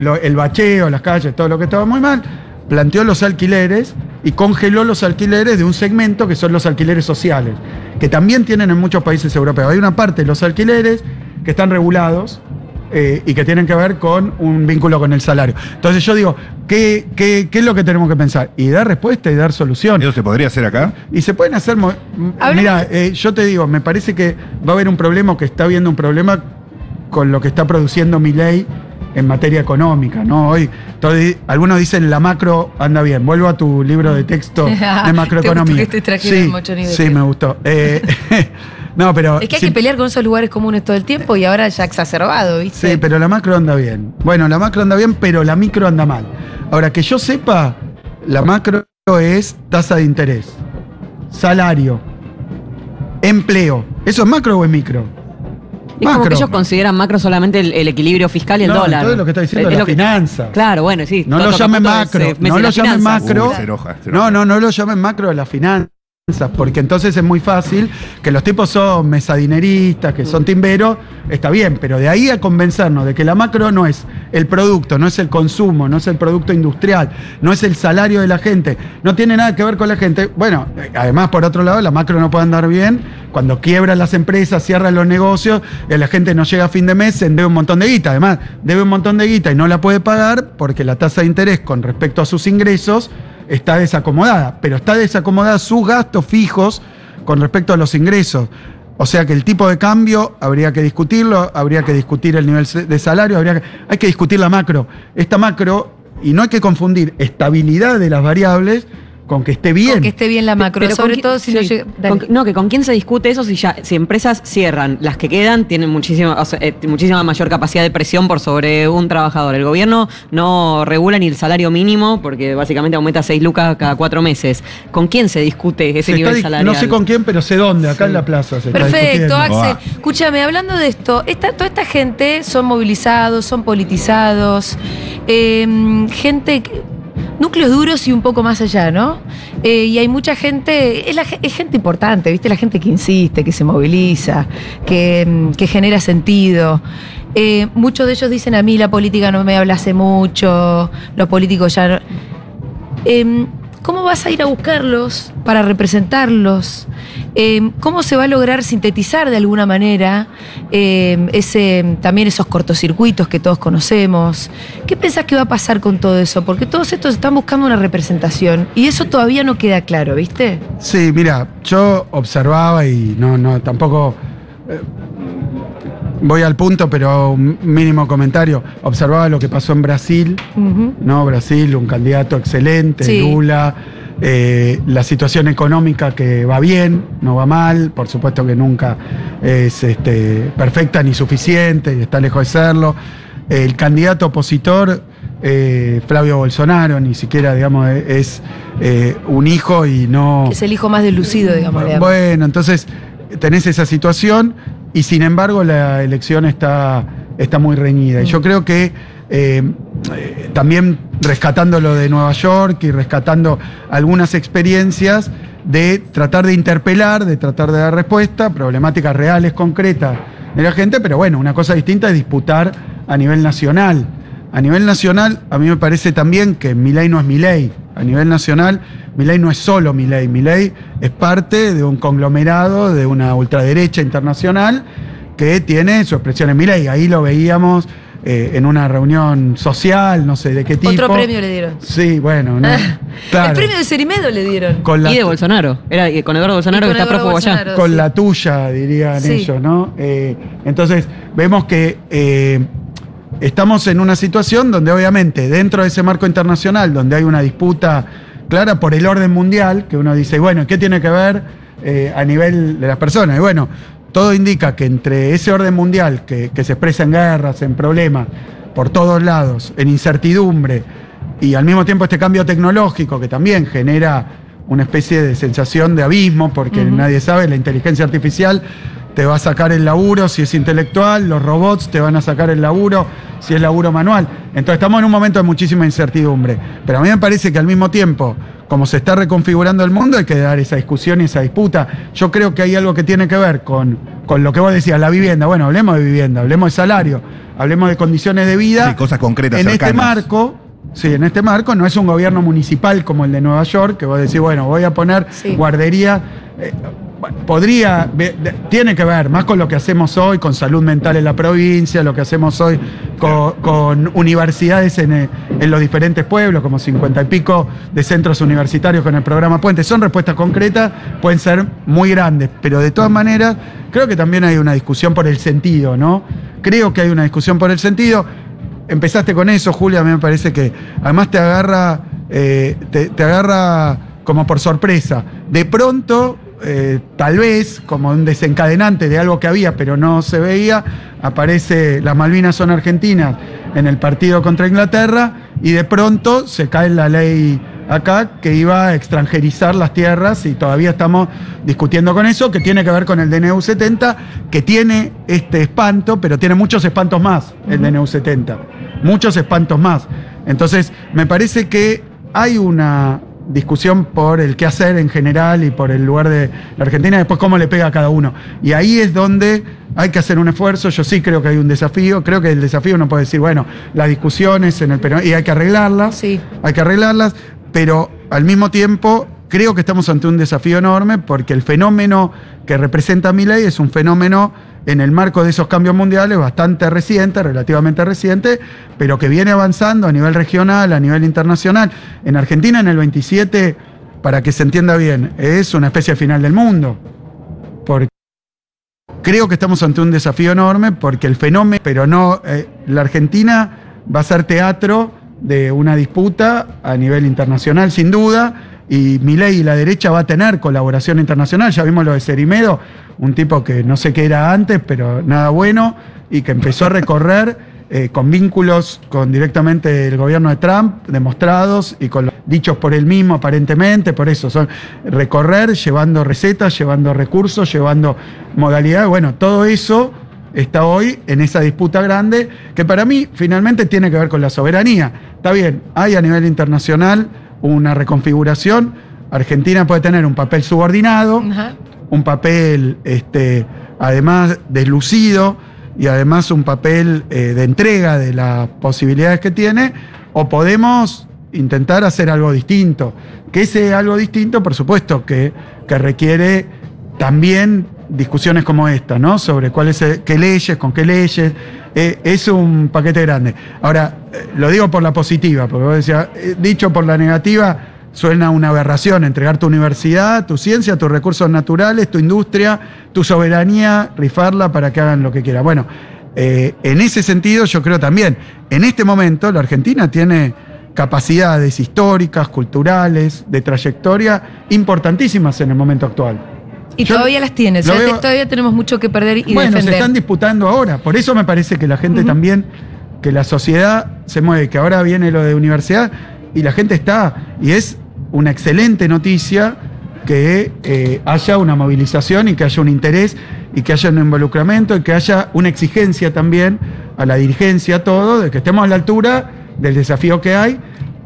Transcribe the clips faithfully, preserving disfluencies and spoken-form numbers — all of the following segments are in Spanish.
lo, el bacheo, las calles, todo lo que estaba muy mal, planteó los alquileres y congeló los alquileres de un segmento que son los alquileres sociales, que también tienen en muchos países europeos. Hay una parte de los alquileres que están regulados eh, y que tienen que ver con un vínculo con el salario. Entonces yo digo, ¿qué, qué, qué es lo que tenemos que pensar? Y dar respuesta y dar solución. ¿Eso se podría hacer acá? Y se pueden hacer... Mira, eh, yo te digo, me parece que va a haber un problema, que está habiendo un problema con lo que está produciendo Milei en materia económica, ¿no? Hoy, todo, algunos dicen la macro anda bien. Vuelvo a tu libro de texto de macroeconomía. ¿Te gustó que te trajeron sí, el Mochoni de sí, me gustó. Eh, no, pero... Es que hay sí, que pelear con esos lugares comunes todo el tiempo y ahora ya exacerbado, ¿viste? Sí, pero la macro anda bien. Bueno, la macro anda bien, pero la micro anda mal. Ahora, que yo sepa, la macro es tasa de interés, salario, empleo. ¿Eso es macro o es micro? Es como que ellos consideran macro solamente el, el equilibrio fiscal y el no, dólar. Todo lo que está diciendo es la finanza. Claro, bueno, sí. No lo llamen macro. No lo llamen macro. No, no, no lo llamen macro de la finanza. Porque entonces es muy fácil que los tipos son mesadineristas, que son timberos, está bien, pero de ahí a convencernos de que la macro no es el producto, no es el consumo, no es el producto industrial, no es el salario de la gente, no tiene nada que ver con la gente. Bueno, además, por otro lado, la macro no puede andar bien cuando quiebran las empresas, cierran los negocios, y la gente no llega a fin de mes, se debe un montón de guita. Además, debe un montón de guita y no la puede pagar porque la tasa de interés con respecto a sus ingresos está desacomodada, pero está desacomodada sus gastos fijos con respecto a los ingresos. O sea que el tipo de cambio habría que discutirlo, habría que discutir el nivel de salario, habría que, hay que discutir la macro. Esta macro, y no hay que confundir estabilidad de las variables con que esté bien. Con que esté bien la macro, pero sobre con, todo si sí, no llega... Con, no, que con quién se discute eso si ya si empresas cierran, las que quedan tienen muchísima, o sea, eh, muchísima mayor capacidad de presión por sobre un trabajador. El gobierno no regula ni el salario mínimo porque básicamente aumenta seis lucas cada cuatro meses. ¿Con quién se discute ese se nivel está, salarial? No sé con quién, pero sé dónde, acá sí. En la plaza se Perfecto, está discutiendo. Axel. Wow. Escúchame, hablando de esto, esta, toda esta gente son movilizados, son politizados, eh, gente... que, núcleos duros y un poco más allá, ¿no? Eh, y hay mucha gente, es, la, es gente importante, ¿viste? La gente que insiste, que se moviliza, que, que genera sentido. Eh, muchos de ellos dicen, a mí la política no me habla hace mucho, los políticos ya no... Eh, ¿Cómo vas a ir a buscarlos para representarlos? Eh, ¿Cómo se va a lograr sintetizar de alguna manera eh, ese, también esos cortocircuitos que todos conocemos? ¿Qué pensás que va a pasar con todo eso? Porque todos estos están buscando una representación y eso todavía no queda claro, ¿viste? Sí, mira, yo observaba y no, no, tampoco... Eh, voy al punto, pero un mínimo comentario. Observaba lo que pasó en Brasil, uh-huh. ¿no? Brasil, un candidato excelente, sí. Lula, eh, la situación económica que va bien, no va mal, por supuesto que nunca es este, perfecta ni suficiente, y está lejos de serlo. El candidato opositor, eh, Flavio Bolsonaro, ni siquiera, digamos, es eh, un hijo y no... Es el hijo más deslucido, digamos. Bueno, entonces tenés esa situación... Y sin embargo la elección está, está muy reñida. Y yo creo que eh, eh, también rescatando lo de Nueva York y rescatando algunas experiencias de tratar de interpelar, de tratar de dar respuesta, problemáticas reales, concretas de la gente, pero bueno, una cosa distinta es disputar a nivel nacional. A nivel nacional, a mí me parece también que Milei no es Milei. A nivel nacional, Milei no es solo Milei. Milei es parte de un conglomerado, de una ultraderecha internacional que tiene su expresión en Milei. Ahí lo veíamos eh, en una reunión social, no sé de qué tipo. Otro premio le dieron. Sí, bueno. No, claro. El premio de Cerimedo le dieron. Con la, y de Bolsonaro. Era con Eduardo Bolsonaro que está prófugo allá. Con sí. la tuya, dirían sí. ellos, ¿no? Eh, entonces, vemos que... Eh, Estamos en una situación donde obviamente dentro de ese marco internacional, donde hay una disputa clara por el orden mundial, que uno dice, bueno, ¿qué tiene que ver eh, a nivel de las personas? Y bueno, todo indica que entre ese orden mundial que, que se expresa en guerras, en problemas, por todos lados, en incertidumbre, y al mismo tiempo este cambio tecnológico que también genera una especie de sensación de abismo, porque uh-huh. nadie sabe, la inteligencia artificial te va a sacar el laburo si es intelectual, los robots te van a sacar el laburo si es laburo manual. Entonces estamos en un momento de muchísima incertidumbre. Pero a mí me parece que al mismo tiempo, como se está reconfigurando el mundo, hay que dar esa discusión y esa disputa. Yo creo que hay algo que tiene que ver con, con lo que vos decías, la vivienda. Bueno, hablemos de vivienda, hablemos de salario, hablemos de condiciones de vida. Sí, cosas concretas, en cercanas. este marco. Sí, en este marco no es un gobierno municipal como el de Nueva York, que vos decís, bueno, voy a poner sí. guardería. Eh, podría, tiene que ver más con lo que hacemos hoy, con salud mental en la provincia, lo que hacemos hoy con, con universidades en, en los diferentes pueblos, como cincuenta y pico de centros universitarios con el programa Puente. Son respuestas concretas, pueden ser muy grandes, pero de todas maneras, creo que también hay una discusión por el sentido, ¿no? Creo que hay una discusión por el sentido. Empezaste con eso, Julia, a mí me parece que además te agarra, eh, te, te agarra como por sorpresa. De pronto, eh, tal vez, como un desencadenante de algo que había, pero no se veía, aparece las Malvinas son argentinas en el partido contra Inglaterra y de pronto se cae la ley acá que iba a extranjerizar las tierras y todavía estamos discutiendo con eso, que tiene que ver con el D N U setenta, que tiene este espanto, pero tiene muchos espantos más el uh-huh. D N U setenta, muchos espantos más. Entonces, me parece que hay una discusión por el qué hacer en general y por el lugar de la Argentina, y después cómo le pega a cada uno. Y ahí es donde hay que hacer un esfuerzo. Yo sí creo que hay un desafío. Creo que el desafío uno puede decir, bueno, las discusiones en el peronismo, y hay que arreglarlas, sí. hay que arreglarlas, pero al mismo tiempo creo que estamos ante un desafío enorme porque el fenómeno que representa Milei es un fenómeno en el marco de esos cambios mundiales bastante reciente, relativamente reciente, pero que viene avanzando a nivel regional, a nivel internacional. En Argentina en el veintisiete, para que se entienda bien, es una especie de final del mundo. Porque creo que estamos ante un desafío enorme porque el fenómeno, pero no, eh, la Argentina va a ser teatro de una disputa a nivel internacional, sin duda, y Milei y la derecha va a tener colaboración internacional. Ya vimos lo de Cerimedo, un tipo que no sé qué era antes, pero nada bueno, y que empezó a recorrer eh, con vínculos con directamente el gobierno de Trump, demostrados, y con los dichos por él mismo aparentemente, por eso, son recorrer, llevando recetas, llevando recursos, llevando modalidades, bueno, todo eso está hoy en esa disputa grande, que para mí finalmente tiene que ver con la soberanía. Está bien, hay a nivel internacional una reconfiguración. Argentina puede tener un papel subordinado, uh-huh. un papel este, además deslucido y además un papel eh, de entrega de las posibilidades que tiene, o podemos intentar hacer algo distinto. Que ese algo distinto, por supuesto, que, que requiere también discusiones como esta, ¿no? Sobre cuáles, qué leyes, con qué leyes. Eh, es un paquete grande. Ahora, eh, lo digo por la positiva, porque vos decías, eh, dicho por la negativa, suena una aberración entregar tu universidad, tu ciencia, tus recursos naturales, tu industria, tu soberanía, rifarla para que hagan lo que quieran. Bueno, eh, en ese sentido yo creo también, en este momento la Argentina tiene capacidades históricas, culturales, de trayectoria importantísimas en el momento actual. Y Yo todavía las tienes, o sea, veo, todavía tenemos mucho que perder y bueno, defender. Se están disputando ahora, por eso me parece que la gente uh-huh. también, que la sociedad se mueve, que ahora viene lo de universidad y la gente está, y es una excelente noticia que eh, haya una movilización y que haya un interés y que haya un involucramiento y que haya una exigencia también a la dirigencia, a todo, de que estemos a la altura del desafío que hay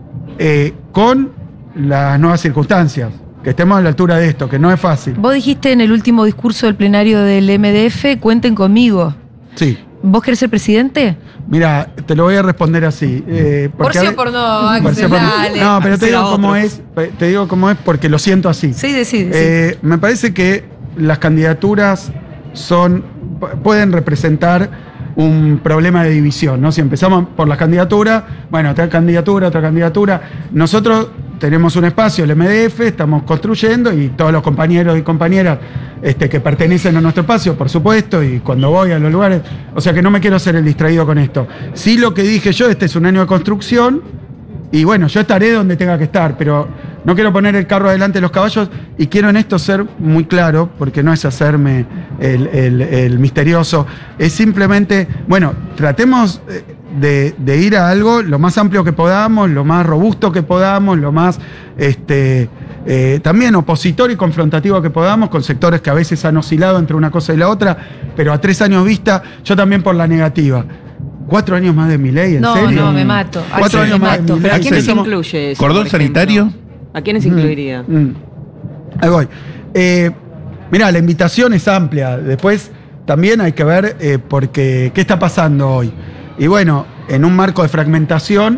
eh, con las nuevas circunstancias. Que estemos a la altura de esto, que no es fácil. Vos dijiste en el último discurso del plenario del M D F, cuenten conmigo. Sí. ¿Vos querés ser presidente? Mira, te lo voy a responder así. Eh, por sí o por no, Axel, por, no, pero te digo cómo es, te digo cómo es porque lo siento así. Sí, decí, eh, Me parece que las candidaturas son, pueden representar un problema de división, ¿no? Si empezamos por las candidaturas, bueno, otra candidatura, otra candidatura. Nosotros tenemos un espacio, el M D F, estamos construyendo y todos los compañeros y compañeras este, que pertenecen a nuestro espacio, por supuesto, y cuando voy a los lugares, o sea que no me quiero hacer el distraído con esto. Sí, lo que dije yo, este es un año de construcción y bueno, yo estaré donde tenga que estar, pero no quiero poner el carro adelante de los caballos y quiero en esto ser muy claro, porque no es hacerme el, el, el misterioso, es simplemente, bueno, tratemos de, de ir a algo lo más amplio que podamos, lo más robusto que podamos, lo más este, eh, también opositor y confrontativo que podamos, con sectores que a veces han oscilado entre una cosa y la otra, pero a tres años vista, yo también por la negativa. ¿Cuatro años más de Milei? ¿En no, serio? No, no, me mato. ¿Cuatro Ay, años me más mato. de Milei? ¿A quiénes incluye eso? ¿Cordón sanitario? ¿A quiénes incluiría? Mm, mm. Ahí voy. Eh, mirá, la invitación es amplia. Después también hay que ver eh, porque, qué está pasando hoy. Y bueno, en un marco de fragmentación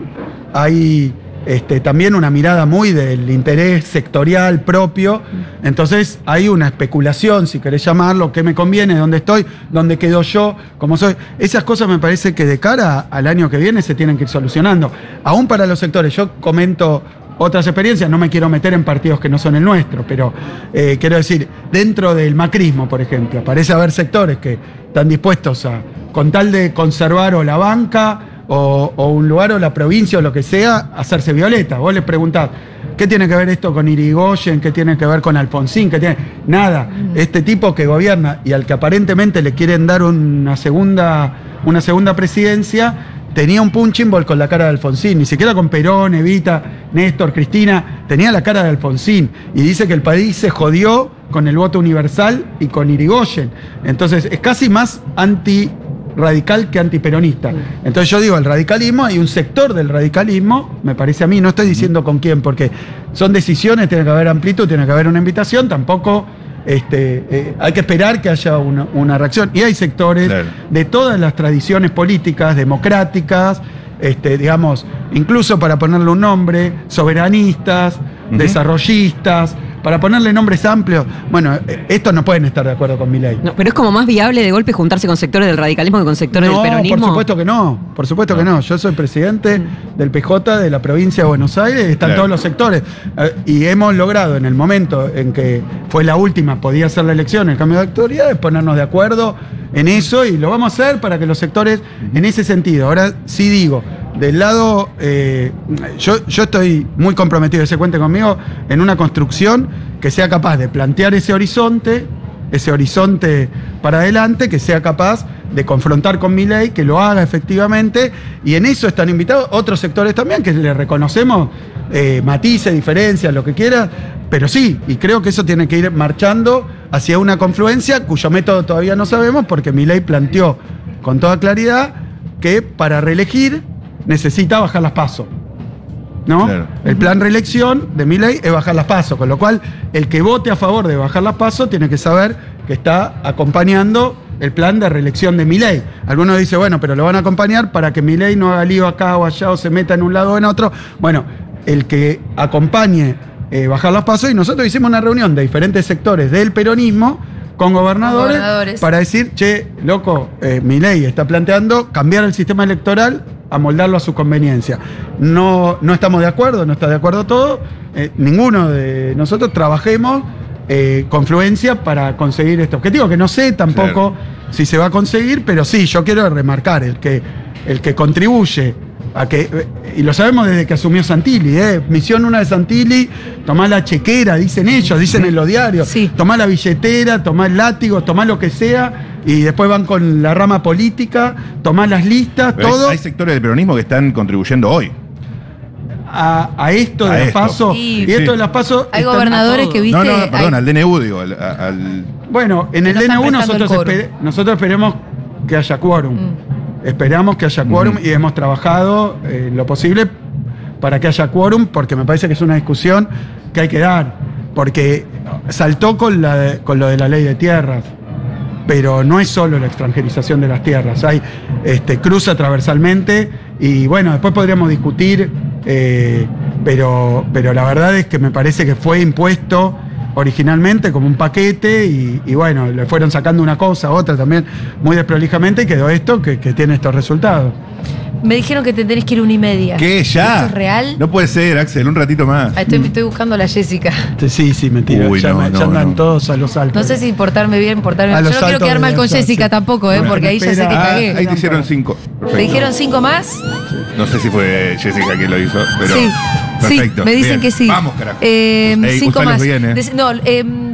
hay este, también una mirada muy del interés sectorial propio. Entonces hay una especulación, si querés llamarlo, qué me conviene, dónde estoy, dónde quedo yo, cómo soy. Esas cosas me parece que de cara al año que viene se tienen que ir solucionando. Aún para los sectores, yo comento otras experiencias, no me quiero meter en partidos que no son el nuestro, pero eh, quiero decir, dentro del macrismo, por ejemplo, parece haber sectores que están dispuestos a, con tal de conservar o la banca o, o un lugar o la provincia o lo que sea, hacerse violeta. Vos les preguntás, ¿qué tiene que ver esto con Irigoyen? ¿Qué tiene que ver con Alfonsín? ¿Qué tiene? Nada. Este tipo que gobierna y al que aparentemente le quieren dar una segunda, una segunda presidencia, tenía un punching ball con la cara de Alfonsín, ni siquiera con Perón, Evita, Néstor, Cristina, tenía la cara de Alfonsín. Y dice que el país se jodió con el voto universal y con Irigoyen. Entonces es casi más antirradical que antiperonista. Entonces yo digo, el radicalismo, hay un sector del radicalismo, me parece a mí, no estoy diciendo con quién, porque son decisiones, tiene que haber amplitud, tiene que haber una invitación, tampoco... Este, eh, hay que esperar que haya una, una reacción. Y hay sectores claro. de todas las tradiciones políticas, democráticas, este, digamos, incluso para ponerle un nombre, soberanistas, uh-huh. desarrollistas, para ponerle nombres amplios. Bueno, estos no pueden estar de acuerdo con Milei. No, pero es como más viable de golpe juntarse con sectores del radicalismo que con sectores no, del peronismo. Por supuesto que no, por supuesto no. que no. Yo soy presidente del P J de la provincia de Buenos Aires, están claro. todos los sectores. Y hemos logrado en el momento en que fue la última, podía ser la elección, el cambio de autoridades, ponernos de acuerdo en eso y lo vamos a hacer para que los sectores, en ese sentido. Ahora sí digo, del lado, eh, yo, yo estoy muy comprometido, que se cuente conmigo, en una construcción que sea capaz de plantear ese horizonte, ese horizonte para adelante, que sea capaz de confrontar con Milei, que lo haga efectivamente, y en eso están invitados otros sectores también, que le reconocemos eh, matices, diferencias, lo que quiera, pero sí, y creo que eso tiene que ir marchando hacia una confluencia cuyo método todavía no sabemos, porque Milei planteó con toda claridad que para reelegir necesita bajar las PASO, ¿no? Claro. El plan reelección de Milei es bajar las PASO, con lo cual el que vote a favor de bajar las PASO tiene que saber que está acompañando el plan de reelección de Milei. Algunos dicen, bueno, pero lo van a acompañar para que Milei no haga lío acá o allá o se meta en un lado o en otro. Bueno, el que acompañe eh, bajar las PASO, y nosotros hicimos una reunión de diferentes sectores del peronismo con gobernadores, gobernadores. para decir, che, loco, eh, Milei está planteando cambiar el sistema electoral, amoldarlo a su conveniencia. No, no estamos de acuerdo, no está de acuerdo todo. Eh, ninguno de nosotros trabajemos eh, confluencia para conseguir este objetivo, que no sé tampoco claro. si se va a conseguir, pero sí, yo quiero remarcar, el que, el que contribuye a que, y lo sabemos desde que asumió Santilli, ¿eh? Misión una de Santilli, tomá la chequera, dicen ellos, dicen en los diarios, sí. tomá la billetera, tomá el látigo, tomá lo que sea, y después van con la rama política, tomá las listas, pero todo. Hay, hay sectores del peronismo que están contribuyendo hoy. A, a esto de a las PASO. Sí. Y esto sí. de las PASO. Hay gobernadores que viste. No, no, perdón, hay... al D N U, digo. Al, al... Bueno, en el no D N U nosotros, esper... nosotros esperemos que haya quórum. Mm. Esperamos que haya quórum mm. y hemos trabajado eh, lo posible para que haya quórum, porque me parece que es una discusión que hay que dar. Porque saltó con, la de, con lo de la ley de tierras. Pero no es solo la extranjerización de las tierras, hay este, cruza transversalmente y bueno, después podríamos discutir, eh, pero, pero la verdad es que me parece que fue impuesto originalmente como un paquete y, y bueno, le fueron sacando una cosa, otra también muy desprolijamente y quedó esto que, que tiene estos resultados. Me dijeron que te tenés que ir una y media. ¿Qué? ¿Ya? ¿Esto es real? No puede ser, Axel, un ratito más. Ah, estoy, estoy buscando a la Jessica. Sí, sí, mentira. Uy, ya, no, me, no, ya andan no. todos a los altos. No sé si portarme bien, portarme bien. Yo no quiero quedar mal con Jessica sí. tampoco, ¿eh? Bueno, porque ahí ya sé que ah, cagué. Ahí te hicieron cinco. Perfecto. ¿Te dijeron cinco más? Sí. No sé si fue Jessica quien lo hizo, pero. Sí. Perfecto. Sí, me dicen bien. que sí. Vamos, carajo. Eh, Ey, cinco más. Bien, ¿eh? De, no, eh,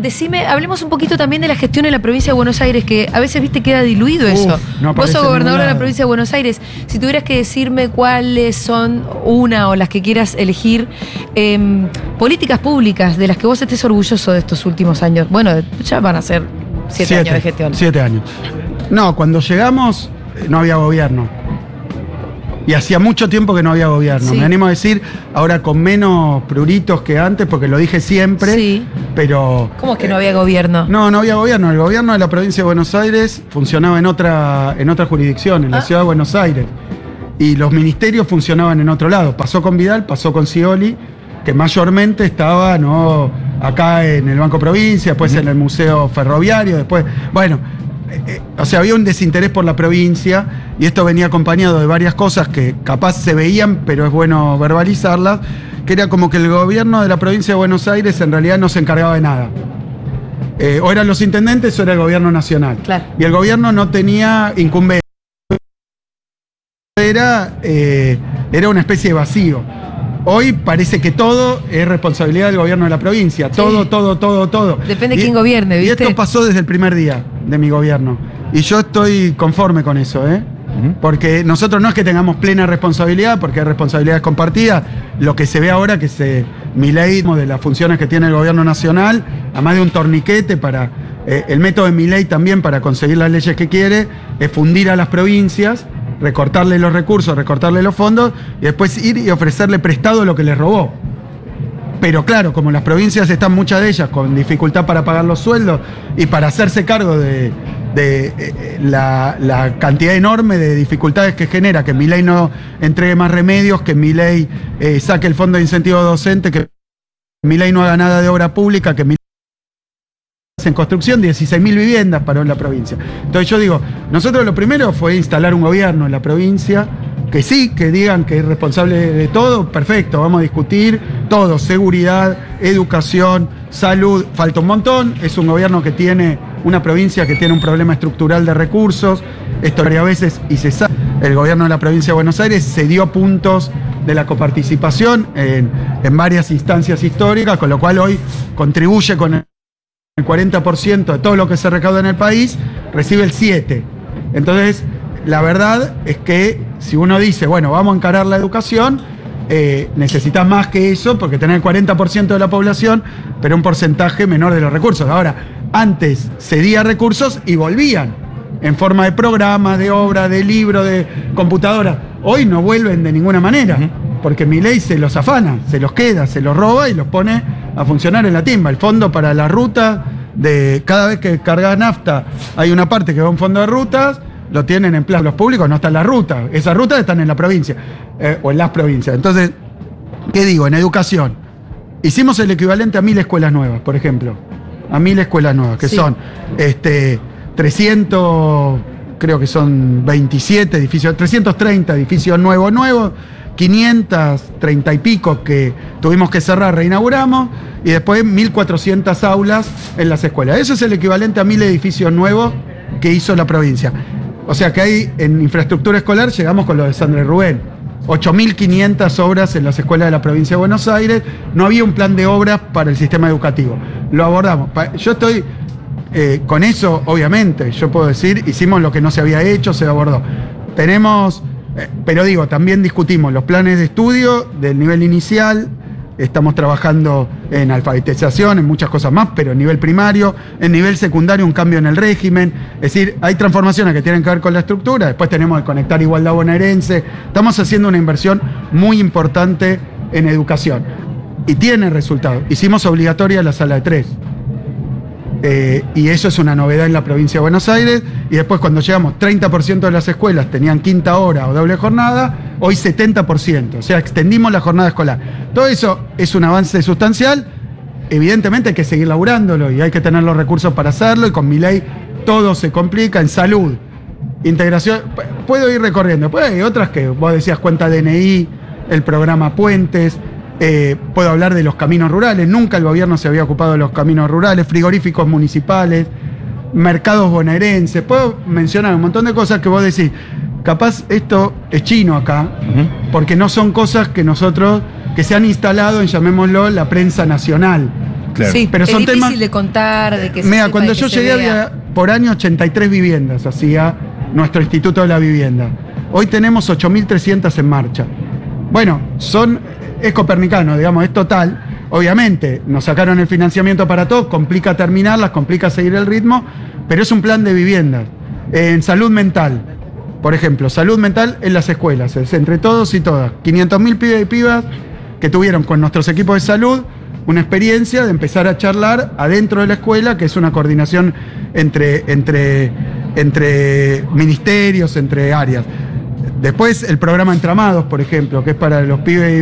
decime, hablemos un poquito también de la gestión en la provincia de Buenos Aires, que a veces, viste, queda diluido Uf, eso. no Vos sos gobernador de la lado. provincia de Buenos Aires. Si tuvieras que decirme cuáles son una o las que quieras elegir, eh, políticas públicas de las que vos estés orgulloso de estos últimos años. Bueno, ya van a ser siete, siete años de gestión. Siete años. No, cuando llegamos eh, no había gobierno. Y hacía mucho tiempo que no había gobierno. Sí. Me animo a decir, ahora con menos pruritos que antes, porque lo dije siempre, Sí. pero... ¿Cómo es que no había gobierno? No, no había gobierno. El gobierno de la provincia de Buenos Aires funcionaba en otra, en otra jurisdicción, en la Ah. ciudad de Buenos Aires. Y los ministerios funcionaban en otro lado. Pasó con Vidal, pasó con Scioli, que mayormente estaba, ¿no?, acá en el Banco Provincia, después uh-huh. en el Museo Ferroviario, después... Bueno, eh, o sea, había un desinterés por la provincia y esto venía acompañado de varias cosas que capaz se veían, pero es bueno verbalizarlas, que era como que el gobierno de la provincia de Buenos Aires en realidad no se encargaba de nada. Eh, o eran los intendentes o era el gobierno nacional. Claro. Y el gobierno no tenía incumbencia. Era, eh, era una especie de vacío. Hoy parece que todo es responsabilidad del gobierno de la provincia. Todo, sí. todo, todo, todo. Depende de quién gobierne, ¿viste? Y esto pasó desde el primer día de mi gobierno. Y yo estoy conforme con eso, ¿eh? Uh-huh. Porque nosotros no es que tengamos plena responsabilidad, porque hay responsabilidades compartidas. Lo que se ve ahora, que se Milei, de las funciones que tiene el gobierno nacional, además de un torniquete para... Eh, el método de Milei también para conseguir las leyes que quiere, es fundir a las provincias, recortarle los recursos, recortarle los fondos y después ir y ofrecerle prestado lo que les robó. Pero claro, como las provincias están, muchas de ellas, con dificultad para pagar los sueldos y para hacerse cargo de, de eh, la, la cantidad enorme de dificultades que genera, que Milei no entregue más remedios, que Milei eh, saque el fondo de incentivo docente, que Milei no haga nada de obra pública, que Milei en construcción dieciséis mil viviendas paró en la provincia. Entonces yo digo, nosotros lo primero fue instalar un gobierno en la provincia, que sí, que digan que es responsable de todo, perfecto, vamos a discutir todo, seguridad, educación, salud, falta un montón, es un gobierno que tiene, una provincia que tiene un problema estructural de recursos, esto varias veces y se sabe, el gobierno de la provincia de Buenos Aires cedió puntos de la coparticipación en, en varias instancias históricas, con lo cual hoy contribuye con el el cuarenta por ciento de todo lo que se recauda en el país, recibe el siete por ciento. Entonces, la verdad es que si uno dice, bueno, vamos a encarar la educación, eh, necesitas más que eso, porque tenés el cuarenta por ciento de la población, pero un porcentaje menor de los recursos. Ahora, antes cedía recursos y volvían, en forma de programas, de obras, de libros, de computadoras. Hoy no vuelven de ninguna manera, porque Milei se los afana, se los queda, se los roba y los pone a funcionar en la timba. El fondo para la ruta, de cada vez que cargas nafta, hay una parte que va a un fondo de rutas, lo tienen en plazos públicos, no está en la ruta. Esas rutas están en la provincia, eh, o en las provincias. Entonces, ¿qué digo? En educación, hicimos el equivalente a mil escuelas nuevas, por ejemplo. A mil escuelas nuevas, que sí. son este, trescientos, creo que son veintisiete edificios, trescientos treinta edificios nuevos, nuevos, quinientos treinta y pico que tuvimos que cerrar, reinauguramos, y después mil cuatrocientas aulas en las escuelas. Eso es el equivalente a mil edificios nuevos que hizo la provincia. O sea que ahí en infraestructura escolar llegamos con lo de Sandra Rubén. ocho mil quinientas obras en las escuelas de la provincia de Buenos Aires. No había un plan de obras para el sistema educativo. Lo abordamos. Yo estoy eh, con eso, obviamente, yo puedo decir, hicimos lo que no se había hecho, se abordó. Tenemos... Pero digo, también discutimos los planes de estudio del nivel inicial, estamos trabajando en alfabetización, en muchas cosas más, pero en nivel primario, en nivel secundario un cambio en el régimen, es decir, hay transformaciones que tienen que ver con la estructura, después tenemos el Conectar Igualdad Bonaerense, estamos haciendo una inversión muy importante en educación y tiene resultados. Hicimos obligatoria la sala de tres. Eh, y eso es una novedad en la provincia de Buenos Aires, y después cuando llegamos, treinta por ciento de las escuelas tenían quinta hora o doble jornada, hoy setenta por ciento, o sea, extendimos la jornada escolar. Todo eso es un avance sustancial, evidentemente hay que seguir laburándolo y hay que tener los recursos para hacerlo, y con Milei todo se complica. En salud, integración, puedo ir recorriendo, pues hay otras que vos decías, cuenta D N I, el programa Puentes. Eh, puedo hablar de los caminos rurales, nunca el gobierno se había ocupado de los caminos rurales, frigoríficos municipales, mercados bonaerenses, puedo mencionar un montón de cosas que vos decís, capaz esto es chino acá, uh-huh. porque no son cosas que nosotros, que se han instalado en, llamémoslo, la prensa nacional. Claro. Sí, pero son es difícil temas de contar, de que se Mira, sepa, cuando de que yo se llegué vea. había por año ochenta y tres viviendas, hacía nuestro Instituto de la Vivienda. Hoy tenemos ocho mil trescientas en marcha. Bueno, son, es copernicano, digamos, es total. Obviamente, nos sacaron el financiamiento para todo, complica terminarlas, complica seguir el ritmo, pero es un plan de viviendas. En salud mental, por ejemplo, salud mental en las escuelas, es entre todos y todas. quinientos mil pibes y pibas que tuvieron con nuestros equipos de salud una experiencia de empezar a charlar adentro de la escuela, que es una coordinación entre, entre, entre ministerios, entre áreas. Después el programa Entramados, por ejemplo, que es para los pibes y